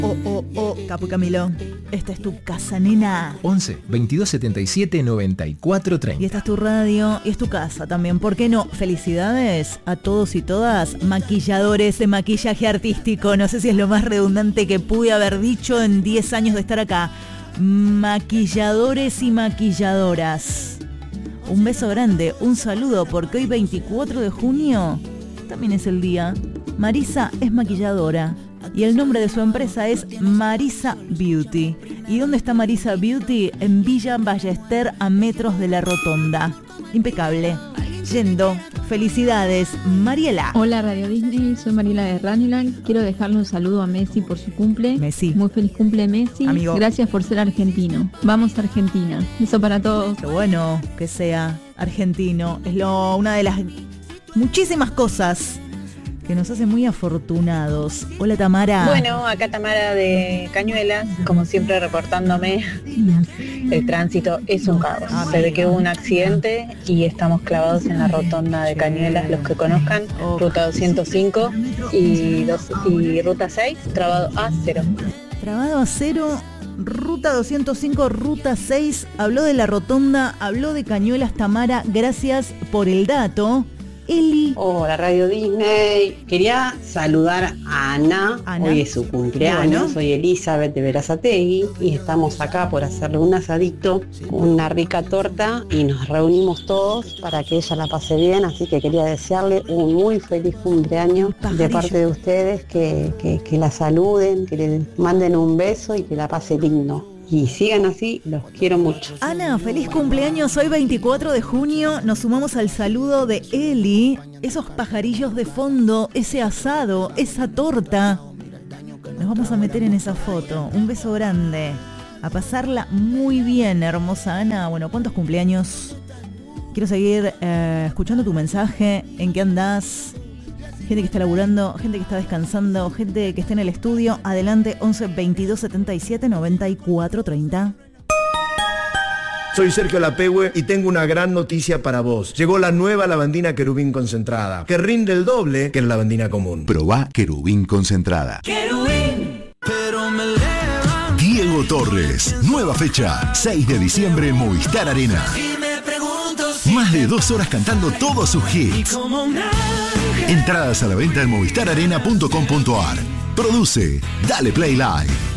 Capu Camilo, esta es tu casa, nena. 11 22 77 94 30. Y esta es tu radio y es tu casa también. ¿Por qué no? Felicidades a todos y todas maquilladores de maquillaje artístico. No sé si es lo más redundante que pude haber dicho en 10 años de estar acá. Maquilladores y maquilladoras. Un beso grande, un saludo, porque hoy 24 de junio también es el día. Marisa es maquilladora. Y el nombre de su empresa es Marisa Beauty. ¿Y dónde está Marisa Beauty? En Villa Ballester, a metros de la Rotonda. Impecable. Yendo. Felicidades, Mariela. Hola Radio Disney, soy Mariela de Raniland. Quiero dejarle un saludo a Messi por su cumple. Messi. Muy feliz cumple, Messi. Amigo. Gracias por ser argentino. Vamos Argentina. Beso para todos. Qué bueno que sea argentino. Es una de las muchísimas cosas que nos hace muy afortunados. Hola, Tamara. Bueno, acá Tamara de Cañuelas, como siempre reportándome. El tránsito es un caos. Se ve que hubo un accidente y estamos clavados en la rotonda de Cañuelas, los que conozcan, ruta 205 y ruta 6, trabado a cero. Trabado a cero, ruta 205, ruta 6. Habló de la rotonda, habló de Cañuelas, Tamara. Gracias por el dato. Eli. Hola Radio Disney, quería saludar a Ana. Hoy es su cumpleaños. Bueno. Soy Elizabeth de Berazategui y estamos acá por hacerle un asadito, una rica torta y nos reunimos todos para que ella la pase bien, así que quería desearle un muy feliz cumpleaños de parte de ustedes, que la saluden, que le manden un beso y que la pase lindo. Y sigan así, los quiero mucho. Ana, feliz cumpleaños. Hoy 24 de junio nos sumamos al saludo de Eli. Esos pajarillos de fondo, ese asado, esa torta. Nos vamos a meter en esa foto. Un beso grande. A pasarla muy bien, hermosa Ana. Bueno, ¿cuántos cumpleaños? Quiero seguir escuchando tu mensaje. ¿En qué andás? Gente que está laburando, gente que está descansando, gente que está en el estudio. Adelante, 11 22 77 94 30. Soy Sergio Lapehue y tengo una gran noticia para vos. Llegó la nueva lavandina Querubín concentrada, que rinde el doble que la lavandina común. Probá Querubín concentrada. Querubín. Diego Torres, nueva fecha, 6 de diciembre en Movistar Arena. Más de 2 horas cantando todos sus hits. Entradas a la venta en movistararena.com.ar. Produce Dale Play Live.